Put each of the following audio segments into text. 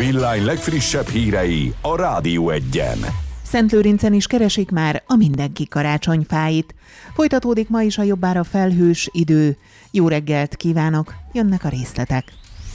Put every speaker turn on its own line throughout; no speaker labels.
Villány legfrissebb hírei a Rádió Egyen.
Szentlőrincen is keresik már a mindenki karácsonyfáit. Folytatódik ma is a jobbára felhős idő. Jó reggelt kívánok, jönnek a részletek.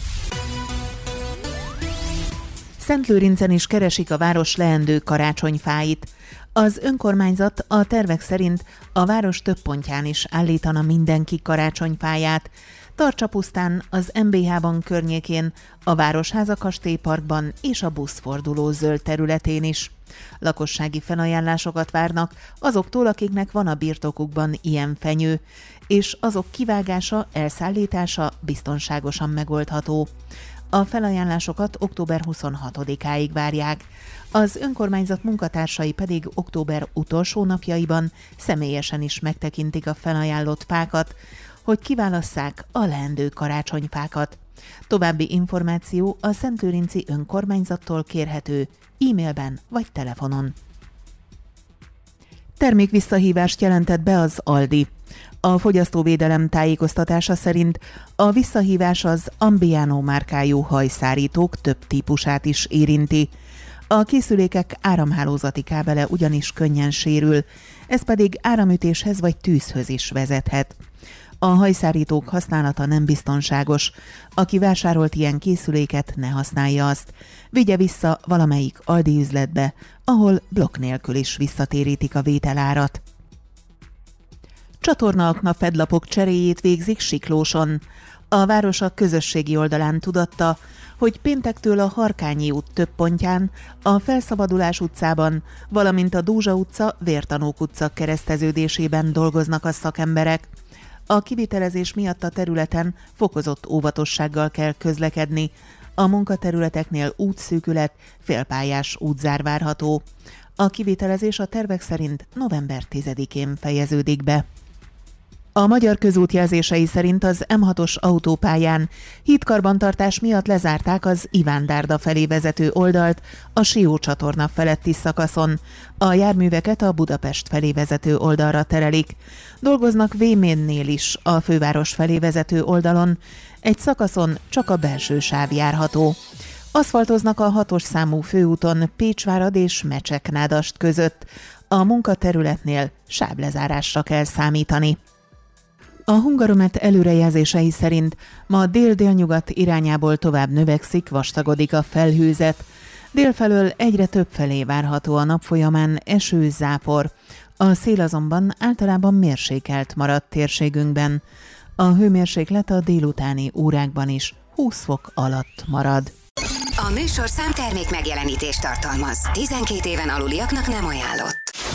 Szentlőrincen is keresik a város leendő karácsonyfáit. Az önkormányzat a tervek szerint a város több pontján is állítana mindenki karácsonyfáját. Tartsapusztán, az MBH-ban környékén, a Városháza kastélyparkban és a buszforduló zöld területén is. Lakossági felajánlásokat várnak azoktól, akiknek van a birtokukban ilyen fenyő, és azok kivágása, elszállítása biztonságosan megoldható. A felajánlásokat október 26-áig várják. Az önkormányzat munkatársai pedig október utolsó napjaiban személyesen is megtekintik a felajánlott fákat, hogy kiválasszák a leendő karácsonyfákat. További információ a szentlőrinci önkormányzattól kérhető e-mailben vagy telefonon. Termékvisszahívást jelentett be az Aldi. A fogyasztóvédelem tájékoztatása szerint a visszahívás az Ambiano márkájú hajszárítók több típusát is érinti. A készülékek áramhálózati kábele ugyanis könnyen sérül, ez pedig áramütéshez vagy tűzhöz is vezethet. A hajszárítók használata nem biztonságos. Aki vásárolt ilyen készüléket, ne használja azt. Vigye vissza valamelyik Aldi üzletbe, ahol blokk nélkül is visszatérítik a vételárat. Csatornaakna fedlapok cseréjét végzik Siklóson. A város a közösségi oldalán tudatta, hogy péntektől a Harkányi út több pontján, a Felszabadulás utcában, valamint a Dózsa utca, Vértanúk utca kereszteződésében dolgoznak a szakemberek. A kivitelezés miatt a területen fokozott óvatossággal kell közlekedni. A munkaterületeknél útszűkület, félpályás útzár várható. A kivitelezés a tervek szerint november 10-én fejeződik be. A Magyar Közútjelzései szerint az M6-os autópályán hídkarbantartás miatt lezárták az Iván-Dárda felé vezető oldalt a Sió csatorna feletti szakaszon. A járműveket a Budapest felé vezető oldalra terelik. Dolgoznak Véménnél is a főváros felé vezető oldalon. Egy szakaszon csak a belső sáv járható. Aszfaltoznak a 6-os számú főúton Pécsvárad és Mecseknádast között. A munkaterületnél sávlezárásra kell számítani. A Hungaromet előrejelzései szerint ma dél-délnyugat irányából tovább növekszik, vastagodik a felhőzet. Délfelől egyre több felé várható a nap folyamán eső, zápor. A szél azonban általában mérsékelt maradt térségünkben. A hőmérséklet a délutáni órákban is 20 fok alatt marad.
A műsorszám termék megjelenítést tartalmaz. 12 éven aluliaknak nem ajánlott.